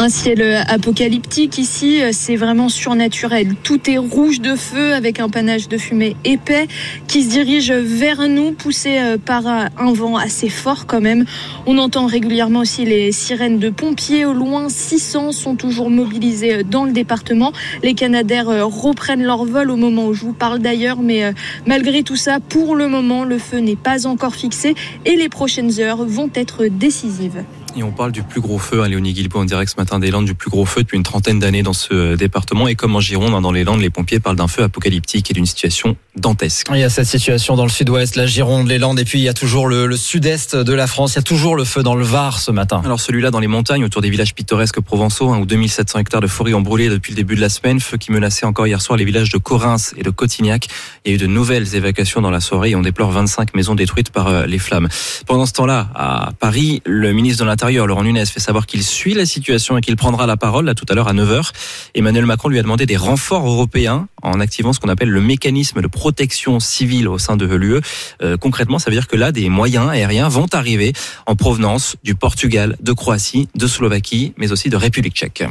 Un ciel apocalyptique ici, c'est vraiment surnaturel. Tout est rouge de feu avec un panache de fumée épais qui se dirige vers nous, poussé par un vent assez fort quand même. On entend régulièrement aussi les sirènes de pompiers. Au loin, 600 sont toujours mobilisés dans le département. Les Canadair reprennent leur vol au moment où je vous parle d'ailleurs, mais malgré tout ça, pour le moment, le feu n'est pas encore fixé et les prochaines heures vont être décisives. Et on parle du plus gros feu, Léonie Guilbault en direct ce matin des Landes, du plus gros feu depuis une trentaine d'années dans ce département. Et comme en Gironde, dans les Landes, les pompiers parlent d'un feu apocalyptique et d'une situation dantesque. Il y a cette situation dans le sud-ouest, la Gironde, les Landes, et puis il y a toujours le sud-est de la France. Il y a toujours le feu dans le Var ce matin. Alors celui-là dans les montagnes, autour des villages pittoresques provençaux, où 2700 hectares de forêt ont brûlé depuis le début de la semaine. Feu qui menaçait encore hier soir les villages de Corrins et de Cotignac. Il y a eu de nouvelles évacuations dans la soirée et on déplore 25 maisons détruites par les flammes. Pendant ce temps-là, à Paris, le ministre de l'Intérieur, Laurent Nunez, fait savoir qu'il suit la situation et qu'il prendra la parole là tout à l'heure à 9h. Emmanuel Macron lui a demandé des renforts européens en activant ce qu'on appelle le mécanisme de protection civile au sein de l'UE. Concrètement, ça veut dire que là, des moyens aériens vont arriver en provenance du Portugal, de Croatie, de Slovaquie, mais aussi de République tchèque.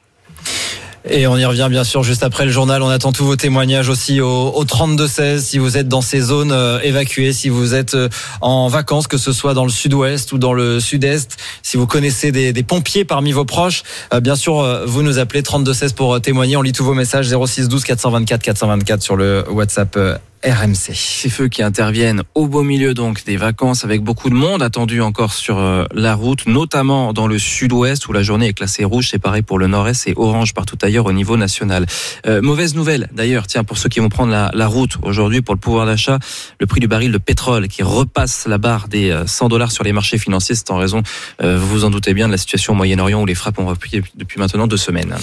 Et on y revient bien sûr juste après le journal. On attend tous vos témoignages aussi au 32-16 si vous êtes dans ces zones évacuées, si vous êtes en vacances, que ce soit dans le sud-ouest ou dans le sud-est, si vous connaissez des pompiers parmi vos proches. Bien sûr, vous nous appelez 32-16 pour témoigner. On lit tous vos messages 06 12 424 424 sur le WhatsApp RMC. Ces feux qui interviennent au beau milieu donc des vacances avec beaucoup de monde attendu encore sur la route, notamment dans le sud-ouest où la journée est classée rouge. C'est pareil pour le nord-est et orange partout ailleurs au niveau national. Mauvaise nouvelle d'ailleurs, tiens, pour ceux qui vont prendre la route aujourd'hui pour le pouvoir d'achat, le prix du baril de pétrole qui repasse la barre des $100 sur les marchés financiers. C'est en raison, vous vous en doutez bien, de la situation au Moyen-Orient où les frappes ont repris depuis maintenant 2 semaines.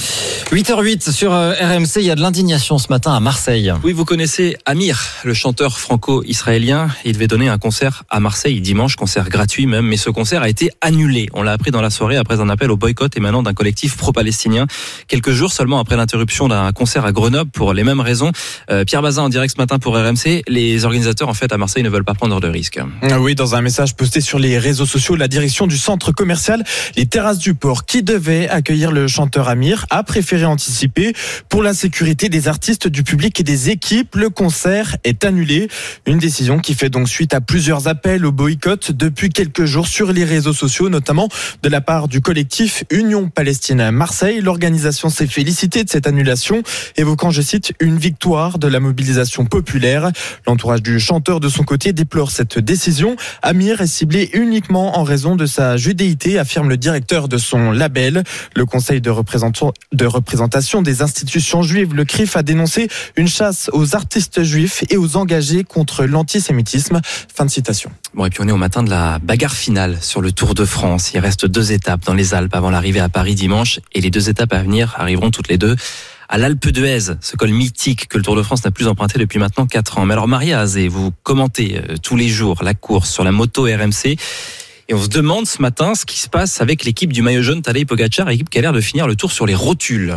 8h08 sur RMC, il y a de l'indignation ce matin à Marseille. Oui, vous connaissez Amir, le chanteur franco-israélien. Il devait donner un concert à Marseille dimanche, concert gratuit même, mais ce concert a été annulé. On l'a appris dans la soirée après un appel au boycott émanant d'un collectif pro-palestinien. Quelques jours seulement après l'interruption d'un concert à Grenoble pour les mêmes raisons. Pierre Bazin en direct ce matin pour RMC. Les organisateurs en fait à Marseille ne veulent pas prendre de risques. Oui, dans un message posté sur les réseaux sociaux, la direction du centre commercial Les Terrasses du Port, qui devait accueillir le chanteur Amir, a préféré anticiper. Pour la sécurité des artistes, du public et des équipes, le concert est annulé. Une décision qui fait donc suite à plusieurs appels au boycott depuis quelques jours sur les réseaux sociaux, notamment de la part du collectif Union Palestine Marseille. L'organisation s'est félicitée de cette annulation, évoquant, je cite, une victoire de la mobilisation populaire. L'entourage du chanteur, de son côté, déplore cette décision. Amir est ciblé uniquement en raison de sa judéité, affirme le directeur de son label. Le Conseil de représentation des institutions juives, le CRIF, a dénoncé une chasse aux artistes juifs et aux engagés contre l'antisémitisme. Fin de citation. Bon, et puis on est au matin de la bagarre finale sur le Tour de France. Il reste 2 étapes dans les Alpes avant l'arrivée à Paris dimanche, et les 2 étapes à venir arriveront toutes les 2 à l'Alpe d'Huez, ce col mythique que le Tour de France n'a plus emprunté depuis maintenant 4 ans. Mais alors Maria Azé, vous commentez tous les jours la course sur la moto RMC, et on se demande ce matin ce qui se passe avec l'équipe du maillot jaune Tadej Pogačar, équipe qui a l'air de finir le Tour sur les rotules.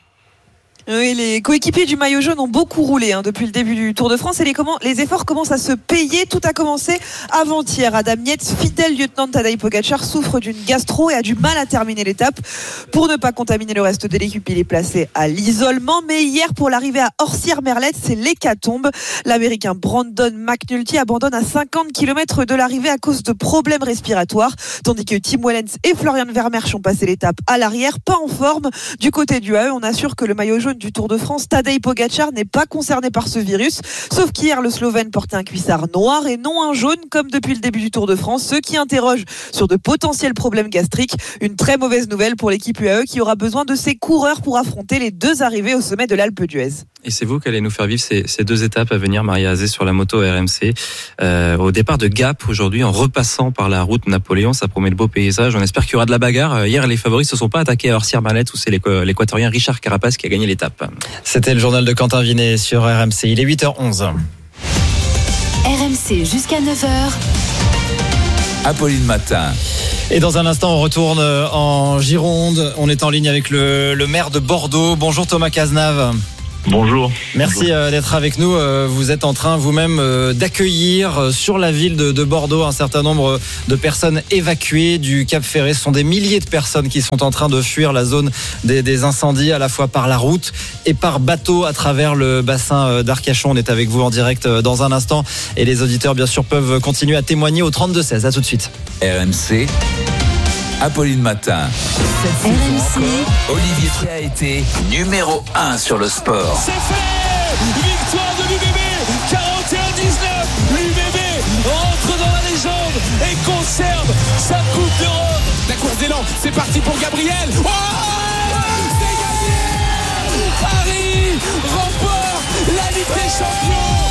Oui, les coéquipiers du maillot jaune ont beaucoup roulé depuis le début du Tour de France, et les efforts commencent à se payer. Tout a commencé avant-hier. Adam Yates, fidèle lieutenant de Tadej Pogačar, souffre d'une gastro et a du mal à terminer l'étape. Pour ne pas contaminer le reste de l'équipe, il est placé à l'isolement. Mais hier, pour l'arrivée à Orsières-Merlette, c'est l'hécatombe. L'Américain Brandon McNulty abandonne à 50 km de l'arrivée à cause de problèmes respiratoires, tandis que Tim Wellens et Florian Vermeersch ont passé l'étape à l'arrière, pas en forme. Du côté du AE, on assure que le maillot jaune du Tour de France, Tadej Pogačar, n'est pas concerné par ce virus, sauf qu'hier le Slovène portait un cuissard noir et non un jaune comme depuis le début du Tour de France, ce qui interroge sur de potentiels problèmes gastriques. Une très mauvaise nouvelle pour l'équipe UAE qui aura besoin de ses coureurs pour affronter les 2 arrivées au sommet de l'Alpe d'Huez. Et c'est vous qui allez nous faire vivre ces 2 étapes à venir, Maria Azé, sur la moto RMC. Au départ de Gap aujourd'hui, en repassant par la route Napoléon, ça promet de beaux paysages. On espère qu'il y aura de la bagarre. Hier, les favoris se sont pas attaqués à Orsières-Merlette, où c'est l'équatorien Richard Carapace qui a gagné l'étape. C'était le journal de Quentin Vinet sur RMC. Il est 8h11. RMC jusqu'à 9h. Apolline Matin. Et dans un instant, on retourne en Gironde. On est en ligne avec le maire de Bordeaux. Bonjour Thomas Cazenave. Bonjour. Merci d'être avec nous. Vous êtes en train vous-même d'accueillir sur la ville de Bordeaux un certain nombre de personnes évacuées du Cap Ferré. Ce sont des milliers de personnes qui sont en train de fuir la zone des incendies, à la fois par la route et par bateau à travers le bassin d'Arcachon. On est avec vous en direct dans un instant et les auditeurs bien sûr peuvent continuer à témoigner au 32-16. À tout de suite. RMC, Apolline Matin. RMC, Olivier Thé a été numéro 1 sur le sport. C'est fait. Victoire de l'UBB 41-19. L'UBB rentre dans la légende et conserve sa Coupe d'Europe. La course d'élan, c'est parti pour Gabriel. Oh, c'est gagné. Paris remporte la Ligue des Champions.